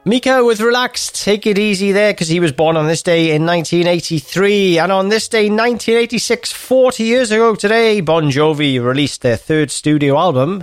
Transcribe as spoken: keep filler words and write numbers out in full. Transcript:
Mika with Relax, take it easy there, because he was born on this day in nineteen eighty-three, and on this day, nineteen eighty-six, forty years ago today, Bon Jovi released their third studio album,